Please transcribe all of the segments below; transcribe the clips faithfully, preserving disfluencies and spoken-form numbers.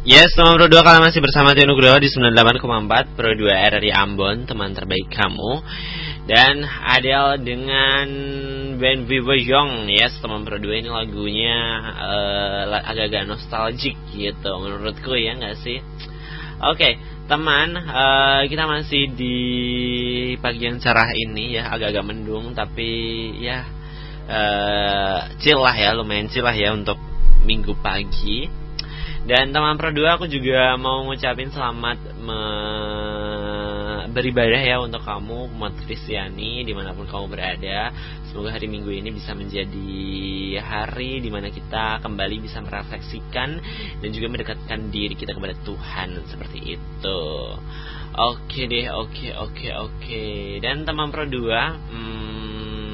Yes, teman Pro dua, kalian masih bersama Tio Nugroho di sembilan puluh delapan koma empat Pro dua R R I Ambon, teman terbaik kamu. Dan Adele dengan band Vivo Young. Yes, teman Pro dua, ini lagunya uh, agak-agak nostalgic gitu menurutku, ya nggak sih? Oke, okay, teman, uh, kita masih di pagi yang cerah ini ya, agak-agak mendung tapi ya uh, chill lah ya, lumayan chill lah ya untuk minggu pagi. Dan teman Pro dua, aku juga mau ngucapin selamat me- beribadah ya untuk kamu, umat Kristiani dimanapun kamu berada. Semoga hari Minggu ini bisa menjadi hari dimana kita kembali bisa merefleksikan dan juga mendekatkan diri kita kepada Tuhan, seperti itu. Oke deh, oke, oke, oke. Dan teman Pro dua, hmm,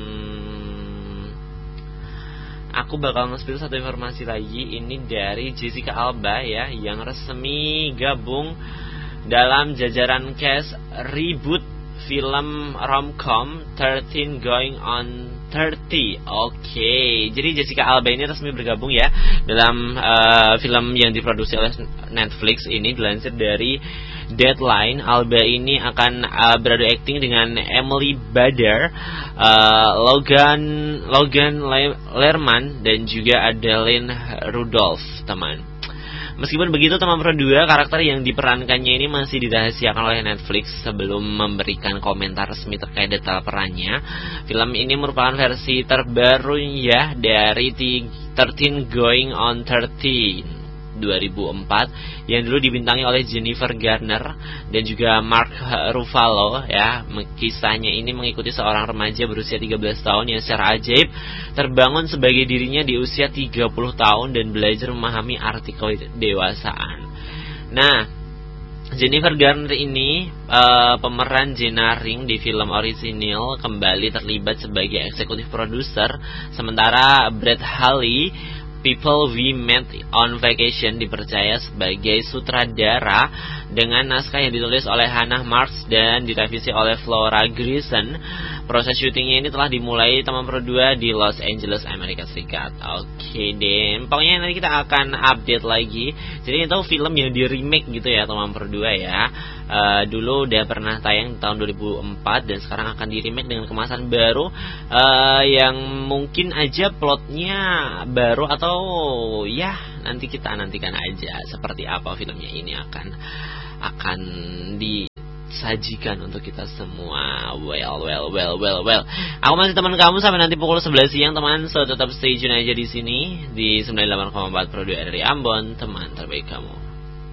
aku bakal nge-spill satu informasi lagi. Ini dari Jessica Alba ya, yang resmi gabung dalam jajaran cast reboot film romcom thirteen Going on thirty. Oke, okay. Jadi Jessica Alba ini resmi bergabung ya dalam uh, film yang diproduksi oleh Netflix ini. Dilansir dari Deadline, Alba ini akan uh, beradu akting dengan Emily Bader, uh, Logan Logan Lerman, dan juga Adeline Rudolph, teman. Meskipun begitu, teman Pro dua, karakter yang diperankannya ini masih dirahasiakan oleh Netflix sebelum memberikan komentar resmi terkait detail perannya. Film ini merupakan versi terbaru ya dari thirteen Going on thirteen dua ribu empat yang dulu dibintangi oleh Jennifer Garner dan juga Mark Ruffalo ya. Kisahnya ini mengikuti seorang remaja berusia tiga belas tahun yang secara ajaib terbangun sebagai dirinya di usia tiga puluh tahun dan belajar memahami arti kedewasaan. Nah, Jennifer Garner ini uh, pemeran Jenna Ring di film orisinil kembali terlibat sebagai eksekutif produser, sementara Brett Halley, People We Met on Vacation, dipercaya sebagai sutradara dengan naskah yang ditulis oleh Hannah Marks dan direvisi oleh Flora Grayson. Proses syutingnya ini telah dimulai, teman Pro dua, di Los Angeles, Amerika Serikat. Oke deh, pokoknya nanti kita akan update lagi. Jadi itu film yang di remake gitu ya, teman Pro dua ya. Uh, dulu udah pernah tayang tahun dua ribu empat dan sekarang akan di remake dengan kemasan baru, uh, yang mungkin aja plotnya baru atau ya nanti kita nantikan aja seperti apa filmnya ini akan akan disajikan untuk kita semua. Well, well, well, well, well. Aku masih teman kamu sampai nanti pukul sebelas siang, teman. So tetap stay tune aja di sini di sembilan puluh delapan koma empat Pro dua R R I Ambon, teman terbaik kamu.